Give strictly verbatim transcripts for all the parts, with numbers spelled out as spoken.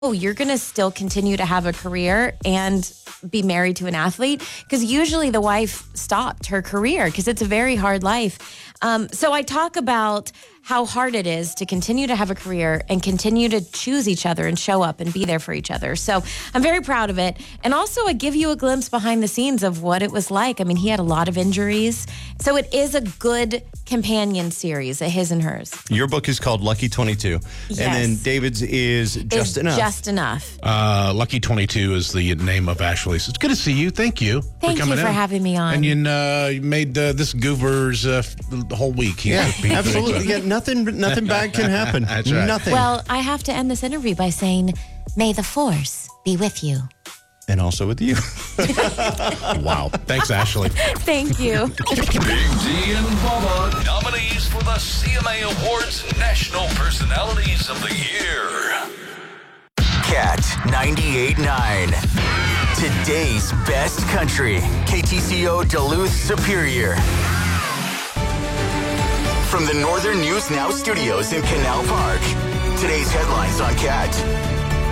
oh, you're going to still continue to have a career and be married to an athlete? Because usually the wife stopped her career because it's a very hard life. Um, so I talk about how hard it is to continue to have a career and continue to choose each other and show up and be there for each other. So I'm very proud of it. And also I give you a glimpse behind the scenes of what it was like. I mean, he had a lot of injuries. So it is a good companion series, a his and hers. Your book is called Lucky twenty-two. Yes. And then David's is Just Is Enough. Just Enough. Uh, Lucky twenty-two is the name of Ashley's. It's good to see you. Thank you Thank for you coming for in. having me on. And you uh, made uh, this Goober's uh, the whole week. He Yeah, was being absolutely. good. Yeah, nothing, nothing bad can happen. That's right. Nothing. Well, I have to end this interview by saying, may the force be with you. And also with you. Wow. Thanks, Ashley. Thank you. Big D and Bubba, nominees for the C M A Awards National Personalities of the Year. Cat ninety-eight point nine. Today's best country. K T C O Duluth Superior. From the Northern News Now studios in Canal Park. Today's headlines on Cat.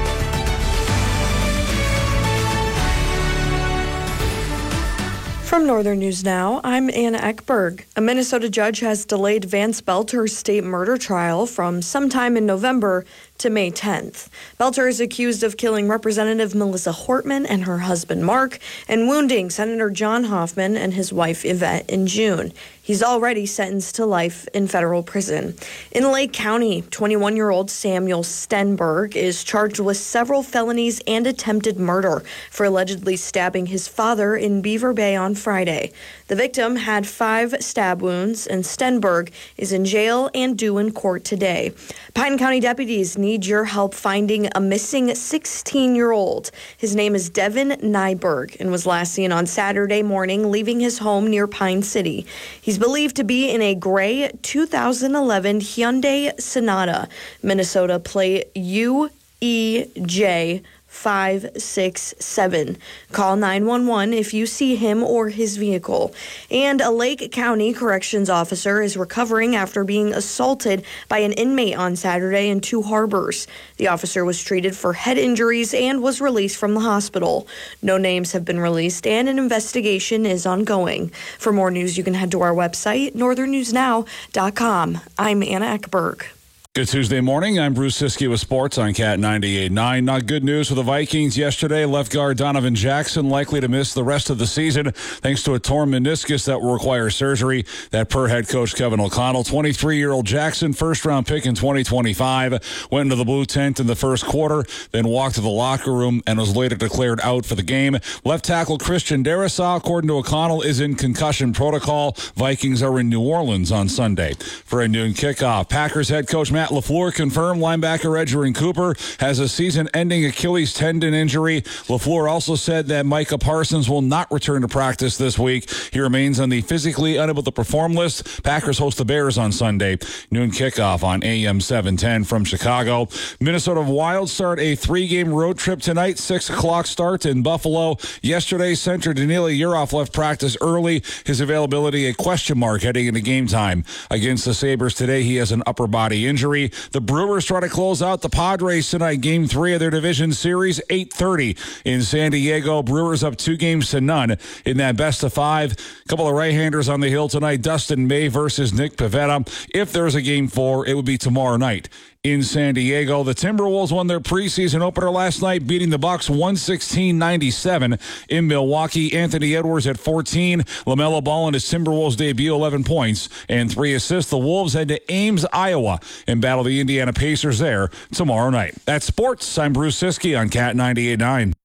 From Northern News Now, I'm Anna Ekberg. A Minnesota judge has delayed Vance Belter's state murder trial from sometime in November to May tenth. Belter is accused of killing Representative Melissa Hortman and her husband Mark and wounding Senator John Hoffman and his wife Yvette in June. He's already sentenced to life in federal prison. In Lake County, twenty-one-year-old Samuel Stenberg is charged with several felonies and attempted murder for allegedly stabbing his father in Beaver Bay on Friday. The victim had five stab wounds, and Stenberg is in jail and due in court today. Pine County deputies need your help finding a missing sixteen-year-old. His name is Devin Nyberg and was last seen on Saturday morning leaving his home near Pine City. He's believed to be in a gray two thousand eleven Hyundai Sonata. Minnesota plate U E J five six seven. Call nine one one if you see him or his vehicle. And a Lake County corrections officer is recovering after being assaulted by an inmate on Saturday in Two Harbors. The officer was treated for head injuries and was released from the hospital. No names have been released and an investigation is ongoing. For more news, you can head to our website, northern news now dot com. I'm Anna Ekberg. Good Tuesday morning. I'm Bruce Siskey with sports on Cat ninety-eight point nine. Not good news for the Vikings yesterday. Left guard Donovan Jackson likely to miss the rest of the season thanks to a torn meniscus that will require surgery. That per head coach Kevin O'Connell. twenty-three-year-old Jackson, first-round pick in twenty twenty-five, went into the blue tent in the first quarter, then walked to the locker room and was later declared out for the game. Left tackle Christian Darrisaw, according to O'Connell, is in concussion protocol. Vikings are in New Orleans on Sunday for a noon kickoff. Packers head coach Matt LaFleur confirmed linebacker Edgerrin Cooper has a season-ending Achilles tendon injury. LaFleur also said that Micah Parsons will not return to practice this week. He remains on the physically unable to perform list. Packers host the Bears on Sunday. Noon kickoff on A M seven ten from Chicago. Minnesota Wild start a three-game road trip tonight. six o'clock start in Buffalo. Yesterday, center Danila Yurov left practice early. His availability a question mark heading into game time. Against the Sabres today, he has an upper body injury. The Brewers try to close out the Padres tonight, game three of their division series, eight thirty in San Diego. Brewers up two games to none in that best of five. A couple of right-handers on the hill tonight, Dustin May versus Nick Pivetta. If there's a game four, it would be tomorrow night in San Diego. The Timberwolves won their preseason opener last night, beating the Bucks one sixteen ninety-seven in Milwaukee. Anthony Edwards at fourteen. LaMelo Ball in his Timberwolves debut, eleven points and three assists. The Wolves head to Ames, Iowa, and battle the Indiana Pacers there tomorrow night. That's sports. I'm Bruce Siskey on Cat ninety-eight point nine.